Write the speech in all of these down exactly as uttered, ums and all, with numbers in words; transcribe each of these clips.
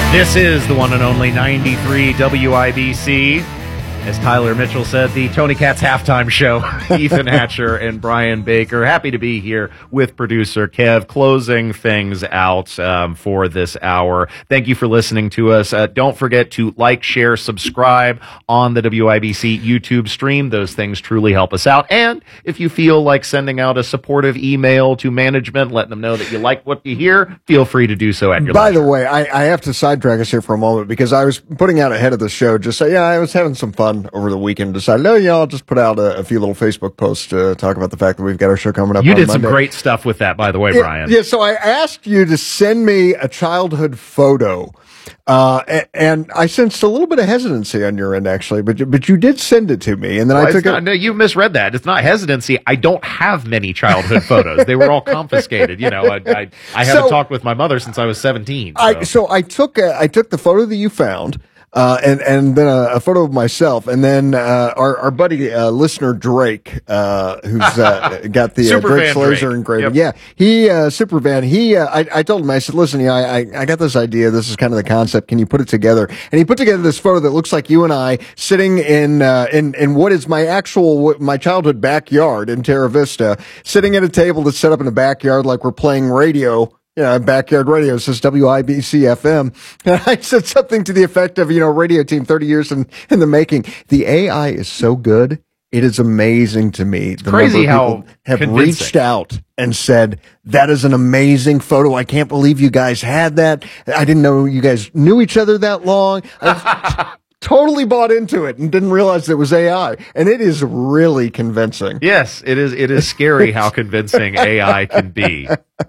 This is the one and only ninety-three W I B C. As Tyler Mitchell said, the Tony Katz halftime show. Ethan Hatcher and Brian Baker. Happy to be here with producer Kev, closing things out um, for this hour. Thank you for listening to us. Uh, don't forget to like, share, subscribe on the W I B C YouTube stream. Those things truly help us out. And if you feel like sending out a supportive email to management, letting them know that you like what you hear, feel free to do so at your By leisure. the way, I, I have to sidetrack us here for a moment because I was putting out ahead of the show, just say, yeah, I was having some fun over the weekend. Decided, oh, yeah, I'll just put out a, a few little Facebook posts to talk about the fact that we've got our show coming up You on did Monday. some great stuff with that, by the way, Yeah, Brian. Yeah, so I asked you to send me a childhood photo. Uh, and, and I sensed a little bit of hesitancy on your end, actually, but but you did send it to me, and then Well, I took not, it. No, you misread that. It's not hesitancy. I don't have many childhood photos. They were all confiscated. You know, I I, I haven't So- talked with my mother since I was seventeen. So. I, so I took a, I took the photo that you found, uh, and and then a, a photo of myself, and then uh, our our buddy uh, listener Drake, uh, who's uh, got the uh, Supervan Drake Slazer Drake. engraving. Yep. Yeah, he uh, Supervan. He, uh, I, I told him, I said, listen, yeah, I, I I got this idea. This is kind of the concept. Can you put it together? And he put together this photo that looks like you and I sitting in uh, in in what is my actual my childhood backyard in Terra Vista, sitting at a table that's set up in a backyard like we're playing radio. Yeah, backyard radio. It says W I B C F M. And I said something to the effect of, you know, radio team thirty years in, in the making. The A I is so good. It is amazing to me. The Crazy number of how people have convincing. reached out and said, that is an amazing photo. I can't believe you guys had that. I didn't know you guys knew each other that long. I totally bought into it and didn't realize it was A I. And it is really convincing. Yes, it is. It is scary how convincing A I can be.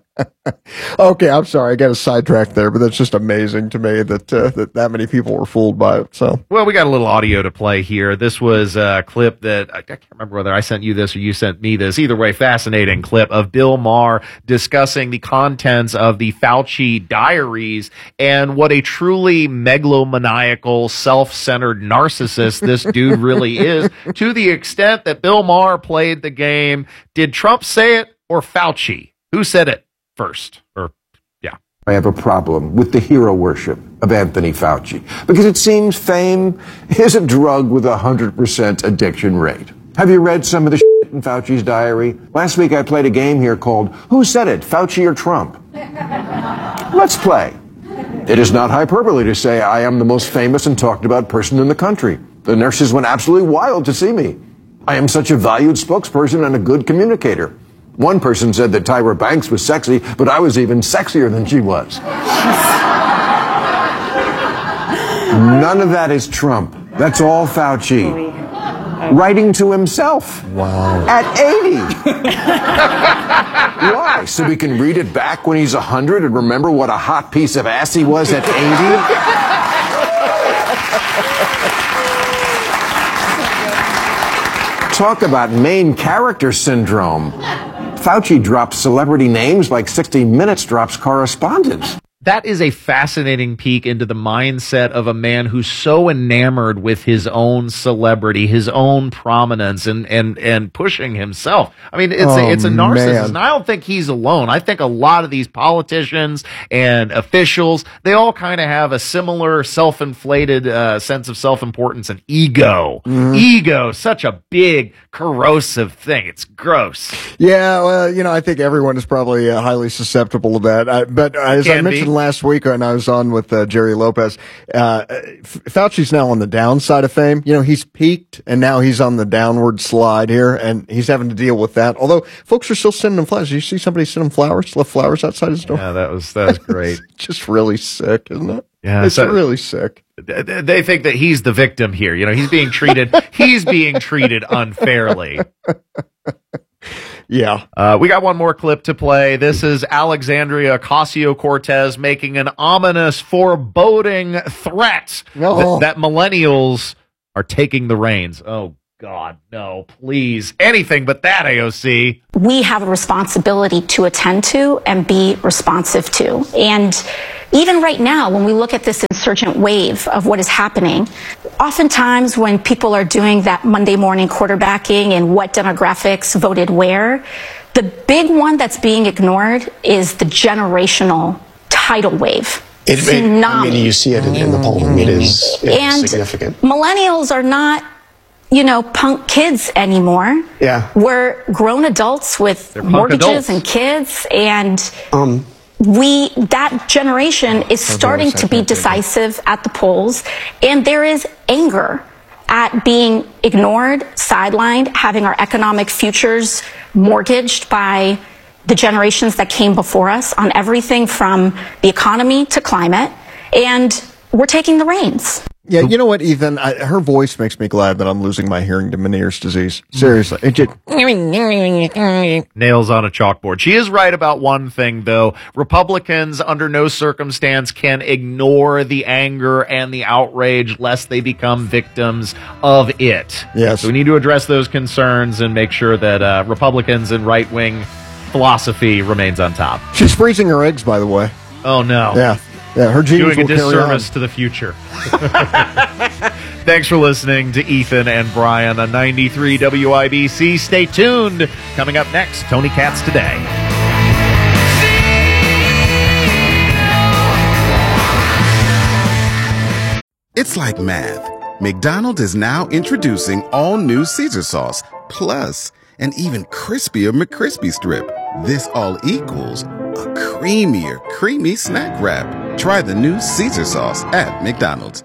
Okay, I'm sorry. I got a sidetrack there, but that's just amazing to me that, uh, that that many people were fooled by it. So, Well, we got a little audio to play here. This was a clip that I, I can't remember whether I sent you this or you sent me this. Either way, fascinating clip of Bill Maher discussing the contents of the Fauci diaries and what a truly megalomaniacal, self-centered narcissist this dude really is, to the extent that Bill Maher played the game. Did Trump say it or Fauci? Who said it first? Or yeah. I have a problem with the hero worship of Anthony Fauci because it seems fame is a drug with a one hundred percent addiction rate. Have you read some of the shit in Fauci's diary? Last week I played a game here called Who Said It, Fauci or Trump? Let's play. It is not hyperbole to say I am the most famous and talked about person in the country. The nurses went absolutely wild to see me. I am such a valued spokesperson and a good communicator. One person said that Tyra Banks was sexy, but I was even sexier than she was. None of that is Trump. That's all Fauci. Writing to himself. wow. At eighty. Why? So we can read it back when he's one hundred and remember what a hot piece of ass he was at eighty? Talk about main character syndrome. Fauci drops celebrity names like sixty minutes drops correspondence. That is a fascinating peek into the mindset of a man who's so enamored with his own celebrity, his own prominence, and and and pushing himself. I mean, it's Oh, a, it's a narcissist, man. and I don't think he's alone. I think a lot of these politicians and officials, they all kind of have a similar self-inflated uh, sense of self-importance and ego. Mm-hmm. Ego, such a big, corrosive thing. It's gross. Yeah, well, you know, I think everyone is probably uh, highly susceptible to that. I, but uh, as I Can be. mentioned last week when I was on with uh, Jerry Lopez, uh, F- Fauci's now on the downside of fame. You know, he's peaked and now he's on the downward slide here, and he's having to deal with that. Although folks are still sending him flowers. Did you see somebody send him flowers? Left flowers outside his door. Yeah, that was that was great. Just really sick, isn't it? Yeah, it's so- really sick. They think that he's the victim here. You know, he's being treated, he's being treated unfairly. Yeah. Uh, we got one more clip to play. This is Alexandria Ocasio-Cortez making an ominous, foreboding threat No. that, that millennials are taking the reins. Oh, God, no, please. Anything but that, A O C. We have a responsibility to attend to and be responsive to. And even right now, when we look at this insurgent wave of what is happening, oftentimes when people are doing that Monday morning quarterbacking and what demographics voted where, the big one that's being ignored is the generational tidal wave It, it, tsunami. I mean, you see it in, in the polling. It is it's and significant. Millennials are not, you know, punk kids anymore. Yeah. We're grown adults with mortgages adults. and kids, and Um, we that generation is starting to be decisive at the polls, and there is anger at being ignored, sidelined, having our economic futures mortgaged by the generations that came before us on everything from the economy to climate, and we're taking the reins. Yeah, you know what, Ethan? I, her voice makes me glad that I'm losing my hearing to Meniere's disease. Seriously. It just, Nails on a chalkboard. She is right about one thing, though. Republicans, under no circumstance, can ignore the anger and the outrage lest they become victims of it. Yes. So we need to address those concerns and make sure that uh, Republicans and right-wing philosophy remains on top. she's freezing her eggs, by the way. Oh, no. Yeah. Yeah, her genes Doing a will carry on. disservice to the future. Thanks for listening to Ethan and Brian on ninety-three W I B C. Stay tuned. Coming up next, Tony Katz Today. It's like math. McDonald's is now introducing all new Caesar sauce, plus an even crispier McCrispy strip. This all equals a creamier, creamy snack wrap. Try the new Caesar sauce at McDonald's.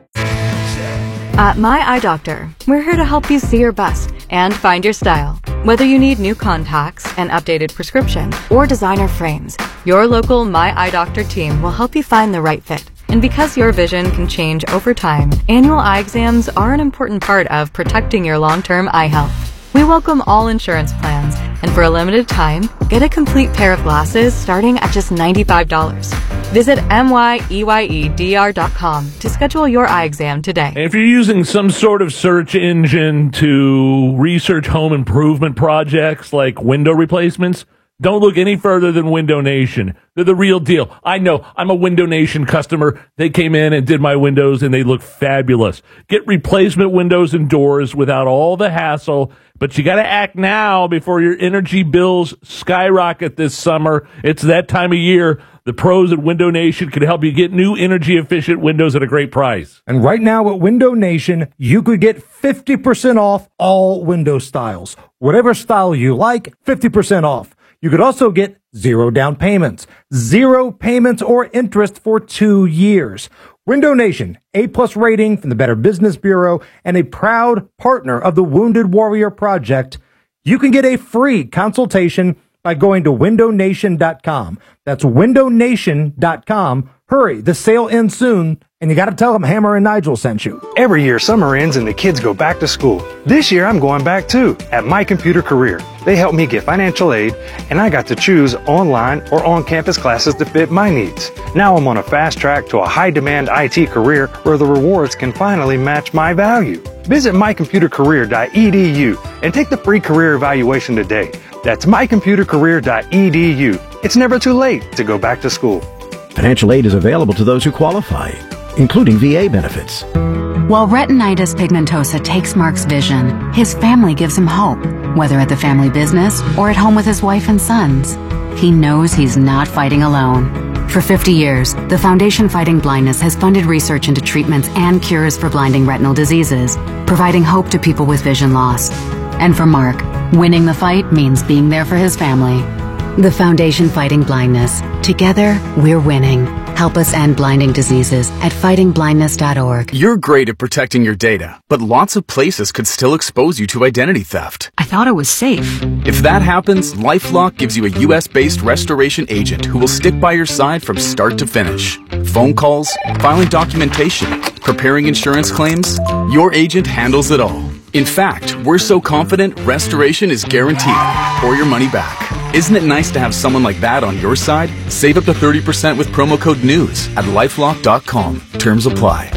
At My Eye Doctor, we're here to help you see your best and find your style. Whether you need new contacts, an updated prescription, or designer frames, your local My Eye Doctor team will help you find the right fit. And because your vision can change over time, annual eye exams are an important part of protecting your long-term eye health. We welcome all insurance plans, and for a limited time, get a complete pair of glasses starting at just ninety-five dollars. Visit M Y E Y E D R dot com to schedule your eye exam today. If you're using some sort of search engine to research home improvement projects like window replacements, don't look any further than Window Nation. They're the real deal. I know. I'm a Window Nation customer. They came in and did my windows, and they look fabulous. Get replacement windows and doors without all the hassle, but you got to act now before your energy bills skyrocket this summer. It's that time of year. The pros at Window Nation can help you get new energy-efficient windows at a great price. And right now at Window Nation, you could get fifty percent off all window styles. Whatever style you like, fifty percent off. You could also get zero down payments, zero payments or interest for two years. Window Nation, A-plus rating from the Better Business Bureau, and a proud partner of the Wounded Warrior Project. You can get a free consultation by going to window nation dot com. That's window nation dot com. Hurry, the sale ends soon, and you got to tell them Hammer and Nigel sent you. Every year, summer ends and the kids go back to school. This year, I'm going back too, at My Computer Career. They helped me get financial aid, and I got to choose online or on-campus classes to fit my needs. Now I'm on a fast track to a high-demand I T career where the rewards can finally match my value. Visit my computer career dot e d u and take the free career evaluation today. That's my computer career dot e d u. It's never too late to go back to school. Financial aid is available to those who qualify, including V A benefits. While retinitis pigmentosa takes Mark's vision, his family gives him hope, whether at the family business or at home with his wife and sons. He knows he's not fighting alone. For fifty years, the Foundation Fighting Blindness has funded research into treatments and cures for blinding retinal diseases, providing hope to people with vision loss. And for Mark, winning the fight means being there for his family. The Foundation Fighting Blindness. Together, we're winning. Help us end blinding diseases at fighting blindness dot org. You're great at protecting your data, but lots of places could still expose you to identity theft. I thought it was safe. If that happens, LifeLock gives you a U S-based restoration agent who will stick by your side from start to finish. Phone calls, filing documentation, preparing insurance claims, your agent handles it all. In fact, we're so confident restoration is guaranteed or your money back. Isn't it nice to have someone like that on your side? Save up to thirty percent with promo code NEWS at lifelock dot com. Terms apply.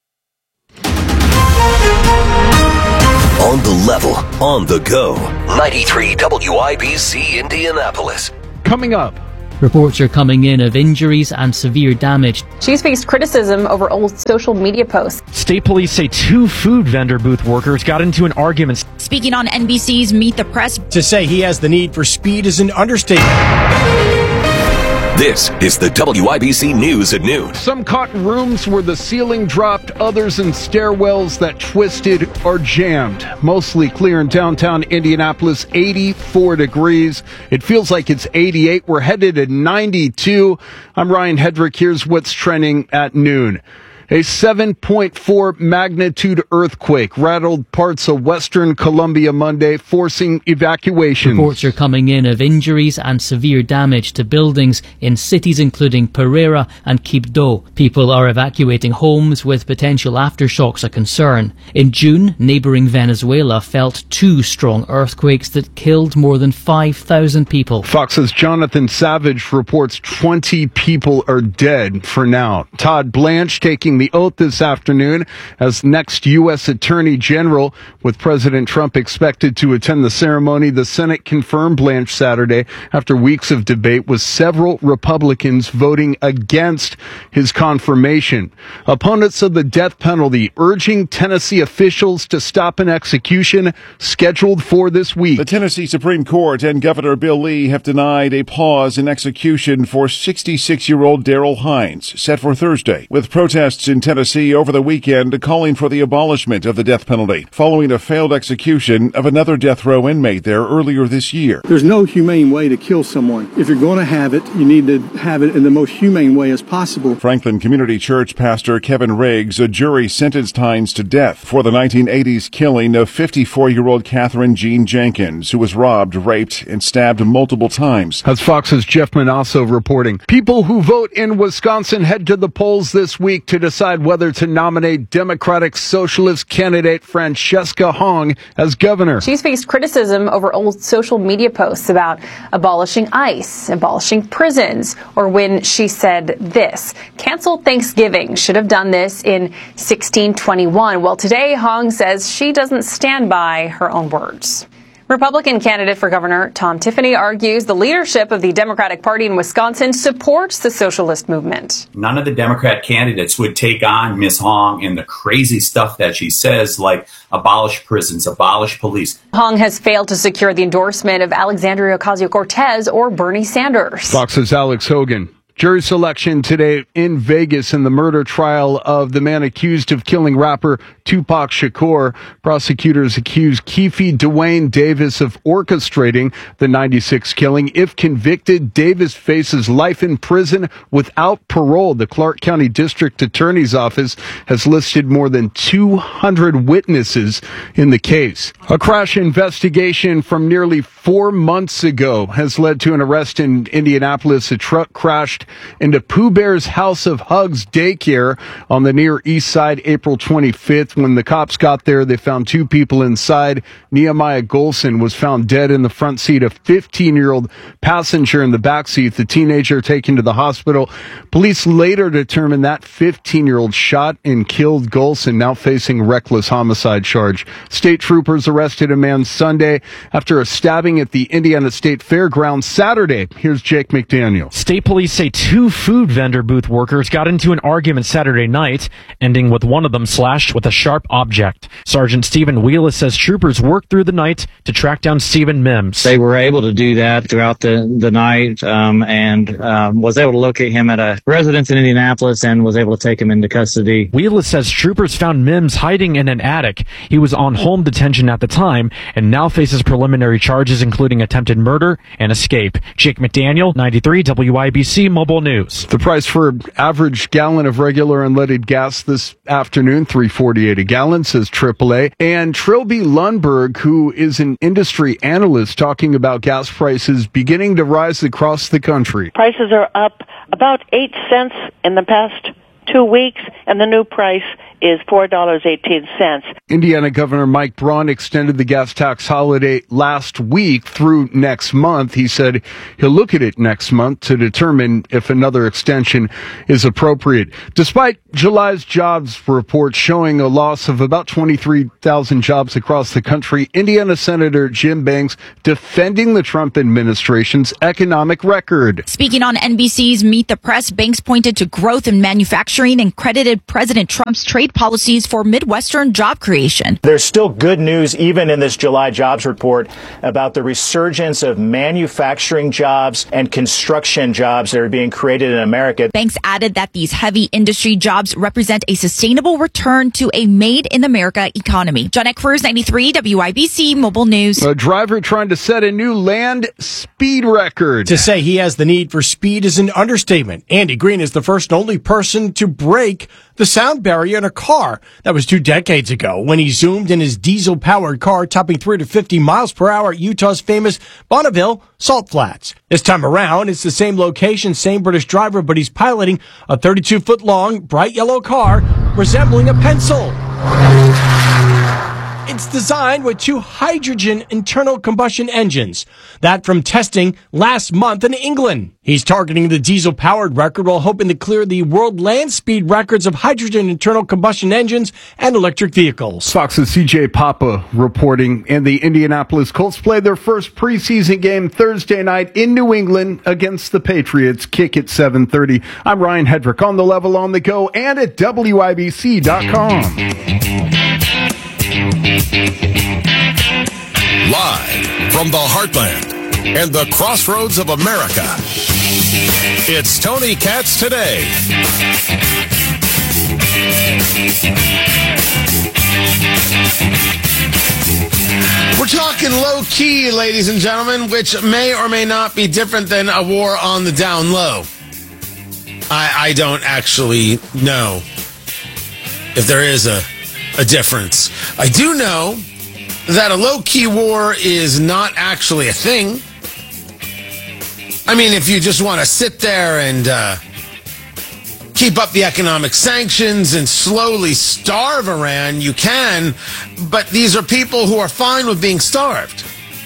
On the level, on the go. ninety-three W I B C Indianapolis. Coming up. Reports are coming in of injuries and severe damage. She's faced criticism over old social media posts. State police say two food vendor booth workers got into an argument. Speaking on N B C's Meet the Press. To say he has the need for speed is an understatement. This is the W I B C News at noon. Some caught in rooms where the ceiling dropped, others in stairwells that twisted or jammed. Mostly clear in downtown Indianapolis, eighty-four degrees. It feels like it's eighty-eight. We're headed to ninety-two. I'm Ryan Hedrick. Here's what's trending at noon. A seven point four magnitude earthquake rattled parts of western Colombia Monday, forcing evacuations. Reports are coming in of injuries and severe damage to buildings in cities including Pereira and Quibdó. People are evacuating homes with potential aftershocks a concern. In June, neighbouring Venezuela felt two strong earthquakes that killed more than five thousand people. Fox's Jonathan Savage reports twenty people are dead for now. Todd Blanche taking the oath this afternoon as next U S Attorney General, with President Trump expected to attend the ceremony. The Senate confirmed Blanche Saturday after weeks of debate, with several Republicans voting against his confirmation. Opponents of the death penalty urging Tennessee officials to stop an execution scheduled for this week. The Tennessee Supreme Court and Governor Bill Lee have denied a pause in execution for sixty-six-year-old Darrell Hines, set for Thursday, with protests in Tennessee over the weekend calling for the abolishment of the death penalty, following a failed execution of another death row inmate there earlier this year. There's no humane way to kill someone. If you're going to have it, you need to have it in the most humane way as possible. Franklin Community Church pastor Kevin Riggs, a jury sentenced Hines to death for the nineteen eighties killing of fifty-four-year-old Catherine Jean Jenkins, who was robbed, raped, and stabbed multiple times. As Fox's Jeff Manasso reporting, people who vote in Wisconsin head to the polls this week to decide whether to nominate Democratic Socialist candidate Francesca Hong as governor. She's faced criticism over old social media posts about abolishing ICE, abolishing prisons, or when she said this: cancel Thanksgiving, should have done this in sixteen twenty-one. Well, today Hong says she doesn't stand by her own words. Republican candidate for governor Tom Tiffany argues the leadership of the Democratic Party in Wisconsin supports the socialist movement. None of the Democrat candidates would take on Miz Hong and the crazy stuff that she says, like abolish prisons, abolish police. Hong has failed to secure the endorsement of Alexandria Ocasio-Cortez or Bernie Sanders. Fox's Alex Hogan. Jury selection today in Vegas in the murder trial of the man accused of killing rapper Tupac Shakur. Prosecutors accuse Keefe Dwayne Davis of orchestrating the ninety-six killing. If convicted, Davis faces life in prison without parole. The Clark County District Attorney's Office has listed more than two hundred witnesses in the case. A crash investigation from nearly four months ago has led to an arrest in Indianapolis. A truck crashed into Pooh Bear's House of Hugs daycare on the Near East Side April twenty-fifth. When the cops got there, they found two people inside. Nehemiah Golson was found dead in the front seat, a fifteen-year-old passenger in the back seat, the teenager taken to the hospital. Police later determined that fifteen-year-old shot and killed Golson, now facing reckless homicide charge. State troopers arrested a man Sunday after a stabbing at the Indiana State Fairgrounds Saturday. Here's Jake McDaniel. State police say two food vendor booth workers got into an argument Saturday night, ending with one of them slashed with a sharp object. Sergeant Stephen Wheelis says troopers worked through the night to track down Stephen Mims. They were able to do that throughout the, the night um, and um, was able to locate him at a residence in Indianapolis and was able to take him into custody. Wheelis says troopers found Mims hiding in an attic. He was on home detention at the time and now faces preliminary charges, including attempted murder and escape. Jake McDaniel, ninety-three W I B C Mobile News. The price for average gallon of regular unleaded gas this afternoon, three forty-eight a gallon, says triple A. And Trilby Lundberg, who is an industry analyst, talking about gas prices beginning to rise across the country. Prices are up about eight cents in the past two weeks, and the new price is four dollars and eighteen cents. Indiana Governor Mike Braun extended the gas tax holiday last week through next month. He said he'll look at it next month to determine if another extension is appropriate. Despite July's jobs report showing a loss of about twenty-three thousand jobs across the country, Indiana Senator Jim Banks defending the Trump administration's economic record. Speaking on N B C's Meet the Press, Banks pointed to growth in manufacturing and credited President Trump's trade trade policies for Midwestern job creation. There's still good news, even in this July jobs report, about the resurgence of manufacturing jobs and construction jobs that are being created in America. Banks added that these heavy industry jobs represent a sustainable return to a made-in-America economy. John Cruz, ninety-three W I B C Mobile News. A driver trying to set a new land speed record. To say he has the need for speed is an understatement. Andy Green is the first and only person to break the sound barrier in a car. That was two decades ago when he zoomed in his diesel-powered car, topping three hundred fifty miles per hour at Utah's famous Bonneville Salt Flats. This time around, it's the same location, same British driver, but he's piloting a thirty-two foot long, bright yellow car resembling a pencil. It's designed with two hydrogen internal combustion engines. That from testing last month in England. He's targeting the diesel-powered record while hoping to clear the world land speed records of hydrogen internal combustion engines and electric vehicles. Fox's C J Papa reporting, and the Indianapolis Colts played their first preseason game Thursday night in New England against the Patriots. Kick at seven thirty. I'm Ryan Hedrick on the level, on the go, and at W I B C dot com. Live from the heartland and the crossroads of America, it's Tony Katz Today. We're talking low-key, ladies and gentlemen, which may or may not be different than a war on the down low. I, I don't actually know if there is a, a difference. I do know that a low-key war is not actually a thing. I mean, if you just want to sit there and uh, keep up the economic sanctions and slowly starve Iran, you can, but these are people who are fine with being starved.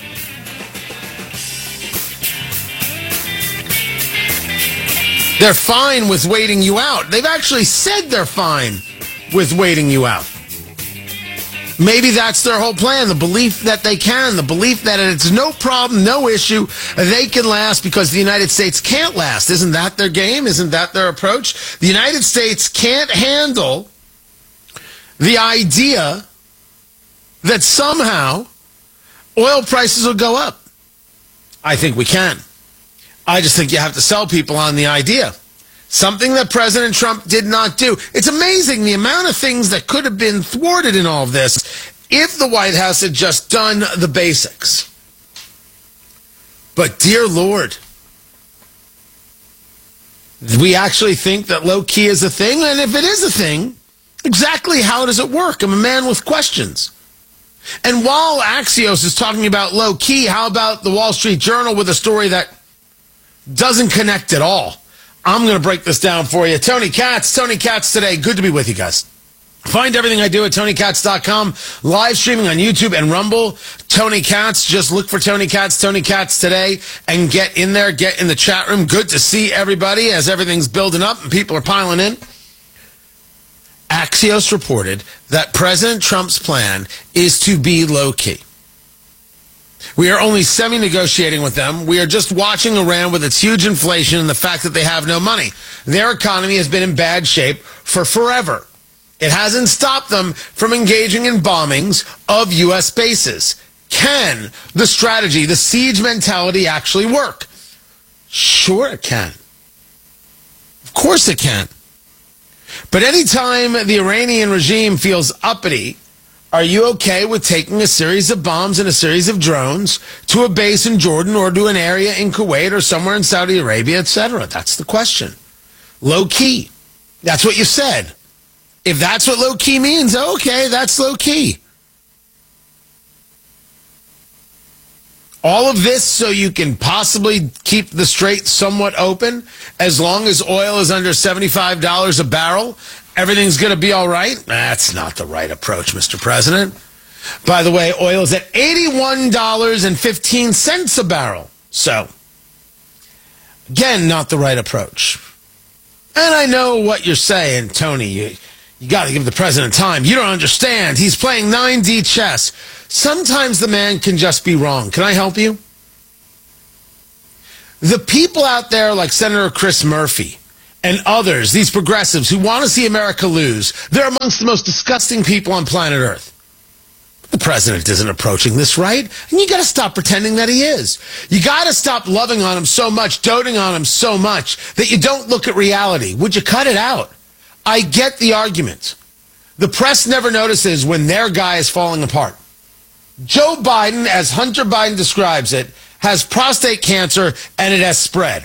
They're fine with waiting you out. They've actually said they're fine with waiting you out. Maybe that's their whole plan, the belief that they can, the belief that it's no problem, no issue, they can last because the United States can't last. Isn't that their game? Isn't that their approach? The United States can't handle the idea that somehow oil prices will go up. I think we can. I just think you have to sell people on the idea. Something that President Trump did not do. It's amazing the amount of things that could have been thwarted in all of this if the White House had just done the basics. But dear Lord, we actually think that low-key is a thing? And if it is a thing, exactly how does it work? I'm a man with questions. And while Axios is talking about low-key, how about the Wall Street Journal with a story that doesn't connect at all? I'm going to break this down for you. Tony Katz, Tony Katz Today. Good to be with you guys. Find everything I do at Tony Katz dot com. Live streaming on YouTube and Rumble. Tony Katz. Just look for Tony Katz, Tony Katz Today, and get in there. Get in the chat room. Good to see everybody as everything's building up and people are piling in. Axios reported that President Trump's plan is to be low-key. We are only semi-negotiating with them. We are just watching Iran with its huge inflation and the fact that they have no money. Their economy has been in bad shape for forever. It hasn't stopped them from engaging in bombings of U S bases. Can the strategy, the siege mentality actually work? Sure it can. Of course it can. But anytime the Iranian regime feels uppity, are you okay with taking a series of bombs and a series of drones to a base in Jordan or to an area in Kuwait or somewhere in Saudi Arabia, et cetera? That's the question. Low key. That's what you said. If that's what low key means, okay, that's low key. All of this so you can possibly keep the strait somewhat open as long as oil is under seventy-five dollars a barrel. Everything's going to be all right? That's not the right approach, Mister President. By the way, oil is at eighty-one dollars and fifteen cents a barrel. So, again, not the right approach. And I know what you're saying, Tony. You, you got to give the president time. You don't understand. He's playing nine D chess. Sometimes the man can just be wrong. Can I help you? The people out there like Senator Chris Murphy and others, these progressives who want to see America lose, they're amongst the most disgusting people on planet Earth. The president isn't approaching this right, and you got to stop pretending that he is. You got to stop loving on him so much, doting on him so much, that you don't look at reality. Would you cut it out? I get the argument. The press never notices when their guy is falling apart. Joe Biden, as Hunter Biden describes it, has prostate cancer and it has spread.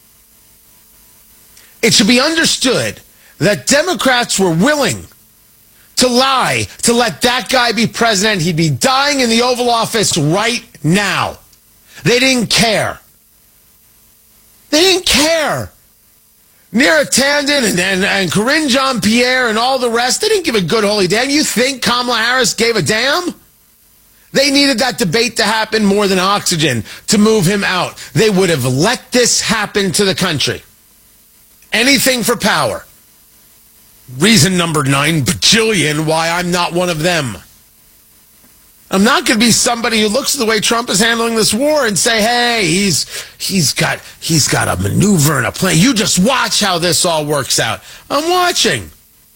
It should be understood that Democrats were willing to lie to let that guy be president. He'd be dying in the Oval Office right now. They didn't care. They didn't care. Neera Tanden and, and, and Karine Jean-Pierre and all the rest, they didn't give a good holy damn. You think Kamala Harris gave a damn? They needed that debate to happen more than oxygen to move him out. They would have let this happen to the country. Anything for power. Reason number nine bajillion why I'm not one of them. I'm not going to be somebody who looks at the way Trump is handling this war and say, hey, he's he's got he's got a maneuver and a plan. You just watch how this all works out. I'm watching.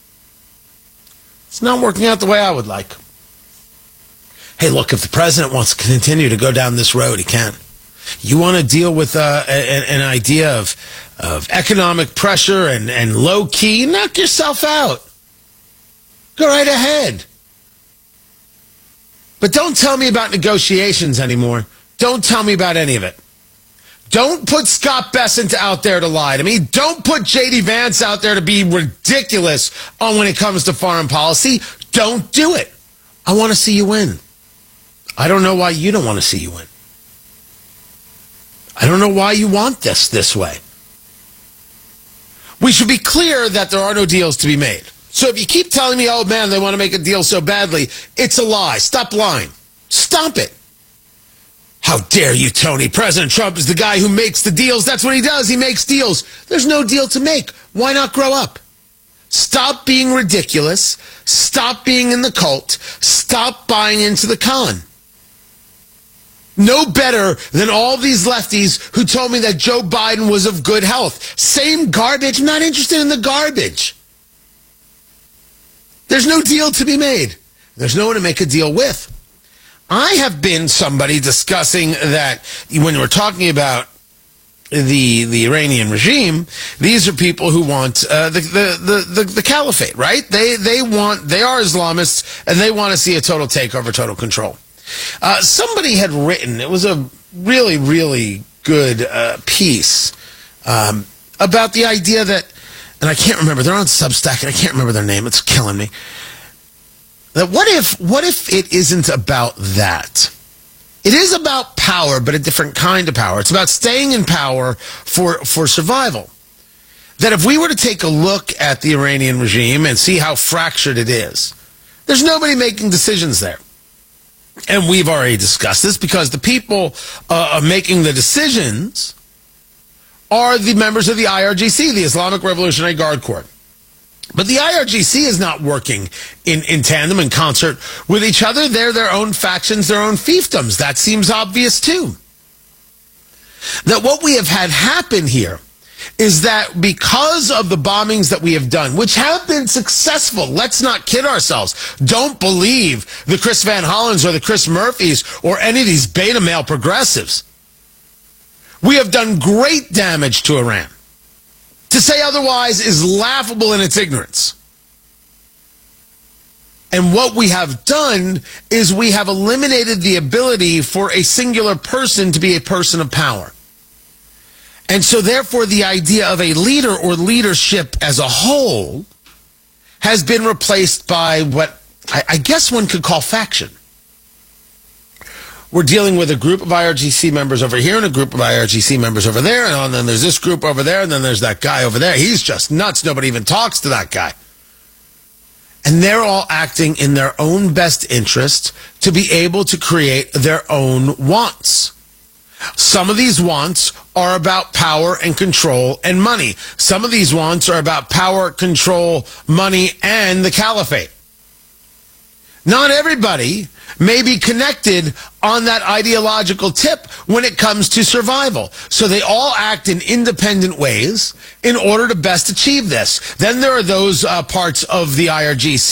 It's not working out the way I would like. Hey, look, if the president wants to continue to go down this road, he can. You want to deal with uh, an, an idea of of economic pressure and, and low key, knock yourself out. Go right ahead. But don't tell me about negotiations anymore. Don't tell me about any of it. Don't put Scott Bessent out there to lie to me. Don't put J D Vance out there to be ridiculous on when it comes to foreign policy. Don't do it. I want to see you win. I don't know why you don't want to see you win. I don't know why you want this this way. We should be clear that there are no deals to be made. So if you keep telling me, oh man, they want to make a deal so badly, it's a lie. Stop lying. Stop it. How dare you, Tony? President Trump is the guy who makes the deals. That's what he does. He makes deals. There's no deal to make. Why not grow up? Stop being ridiculous. Stop being in the cult. Stop buying into the con. No better than all these lefties who told me that Joe Biden was of good health. Same garbage. I'm not interested in the garbage. There's no deal to be made. There's no one to make a deal with. I have been somebody discussing that when we're talking about the the Iranian regime, these are people who want uh, the, the, the, the, the caliphate, right? They, they want, they are Islamists and they want to see a total takeover, total control. Uh, somebody had written, it was a really, really good uh, piece um, about the idea that, and I can't remember, they're on Substack, and I can't remember their name, it's killing me, that what if, what if it isn't about that? It is about power, but a different kind of power. It's about staying in power for, for survival. That if we were to take a look at the Iranian regime and see how fractured it is, there's nobody making decisions there. And we've already discussed this because the people uh, making the decisions are the members of the I R G C, the Islamic Revolutionary Guard Corps. But the I R G C is not working in, in tandem, in concert with each other. They're their own factions, their own fiefdoms. That seems obvious too. That what we have had happen here is that because of the bombings that we have done, which have been successful, let's not kid ourselves. Don't believe the Chris Van Hollens or the Chris Murphys or any of these beta male progressives. We have done great damage to Iran. To say otherwise is laughable in its ignorance. And what we have done is we have eliminated the ability for a singular person to be a person of power. And so therefore the idea of a leader or leadership as a whole has been replaced by what I, I guess one could call faction. We're dealing with a group of I R G C members over here and a group of I R G C members over there, and then there's this group over there, and then there's that guy over there. He's just nuts. Nobody even talks to that guy. And they're all acting in their own best interest to be able to create their own wants. Some of these wants are about power and control and money. Some of these wants are about power, control, money, and the caliphate. Not everybody may be connected on that ideological tip when it comes to survival. So they all act in independent ways in order to best achieve this. Then there are those uh, parts of the I R G C